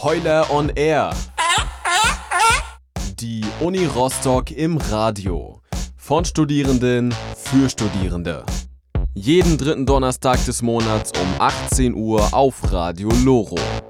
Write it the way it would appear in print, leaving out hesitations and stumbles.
Heuler on Air. Die Uni Rostock im Radio. Von Studierenden für Studierende. Jeden dritten Donnerstag des Monats um 18 Uhr auf Radio Loro.